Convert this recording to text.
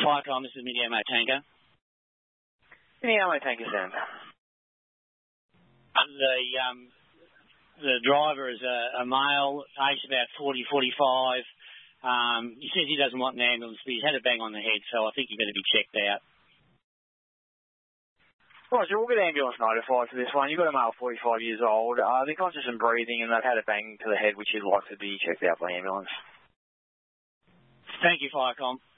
Firecom, this is Mediamo Tanker. Mediamo Tanker, Sam. The driver is a male, aged about 40, 45. He says he doesn't want an ambulance, but he's had a bang on the head, so I think he better be checked out. Roger, we'll get ambulance notified for this one. You've got a male 45 years old. They're conscious and breathing, and they've had a bang to the head, which is likely to be checked out by ambulance. Thank you, Firecom.